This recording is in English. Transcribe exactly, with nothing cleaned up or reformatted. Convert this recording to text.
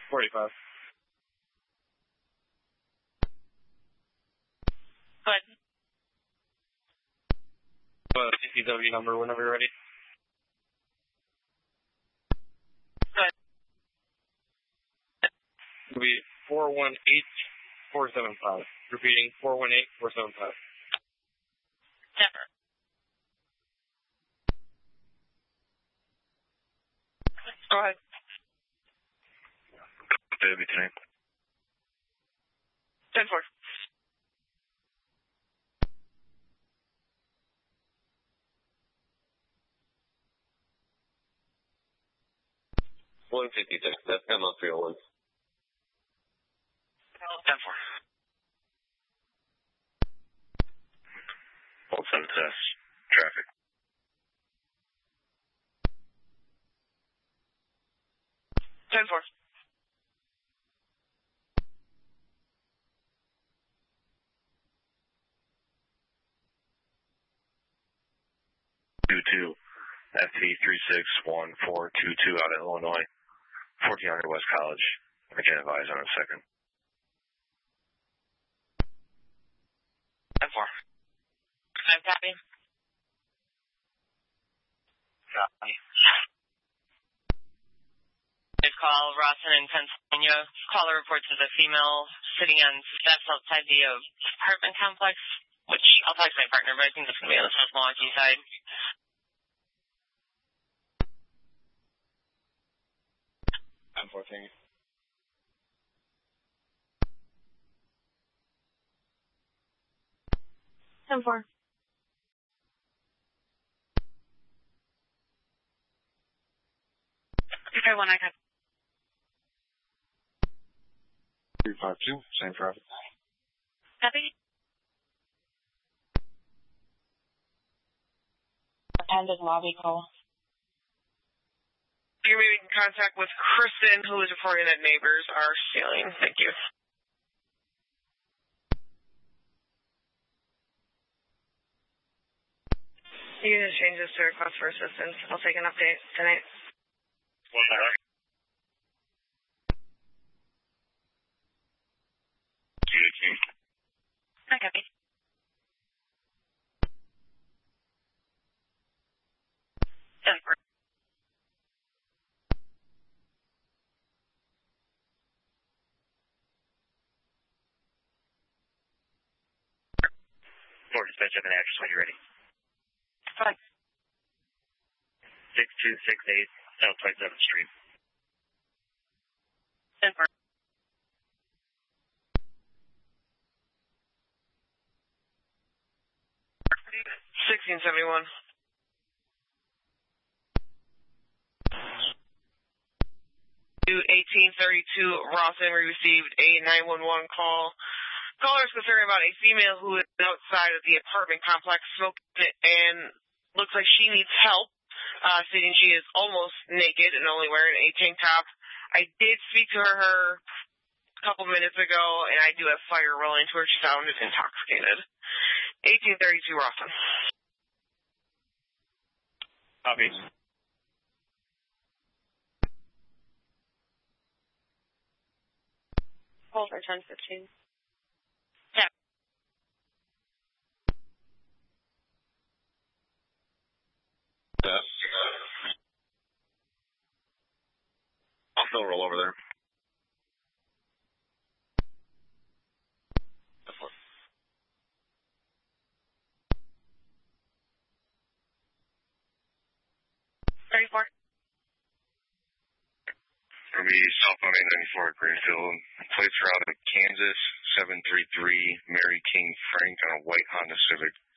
forty-five. Go ahead. Uh, C C W number whenever you're ready. Go ahead. It'll be four one eight four seven five. Repeating, four one eight four seven five. Never. Go ahead. Baby tonight. ten four. one fifty-six, that's M L three oh one. ten four. Hold seven test. Traffic. ten four. two two. F T three six one four two two out of Illinois. fourteen hundred West College. I can advise on a second. ten four. I'm copy. Copy. This call, Rawson in Pennsylvania. Caller reports as a female sitting on steps outside the apartment complex, which I'll talk to my partner, but I think that's going to be on the South Milwaukee side. ten four, thank you. ten four. Okay, one I got. three five two, same traffic. Copy. Attended lobby call. You're making contact with Kristen, who is reporting that neighbors are stealing. Thank you. You can just change this to request for assistance. I'll take an update tonight. One more. I copy. ten four. Four dispatch of an address when you're ready. Fine. six two six eight South twenty-seventh Street. ten four. sixteen seventy-one. eighteen thirty-two, Rawson, we received a nine one one call. Caller is concerned about a female who is outside of the apartment complex smoking and looks like she needs help, uh, stating she is almost naked and only wearing a tank top. I did speak to her, her a couple minutes ago, and I do have fire rolling to her. She sounded intoxicated. eighteen thirty-two, Rawson. Copy. Hold for ten fifteen. Yeah. I'll still roll over there. thirty-four. It'll be South one eight ninety-four at Greenfield. Plates are out of Kansas, seven three three, Mary King Frank on a white Honda Civic.